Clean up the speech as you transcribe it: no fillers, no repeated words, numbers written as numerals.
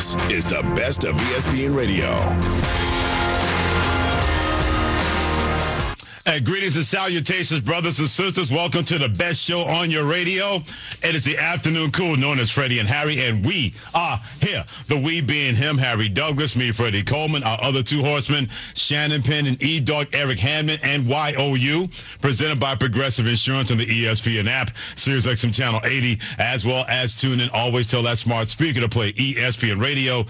This is the best of ESPN Radio. Greetings and salutations, brothers and sisters. Welcome to the best show on your radio. It is the afternoon cool, known as Freddie and Harry, and we are here. The we being him, Harry Douglas, me, Freddie Coleman, our other two horsemen, Shannon Penn and E-Dog, Eric Hanman, and YOU, presented by Progressive Insurance on the ESPN app, Sirius XM Channel 80, as well as tune in always tell that smart speaker to play ESPN Radio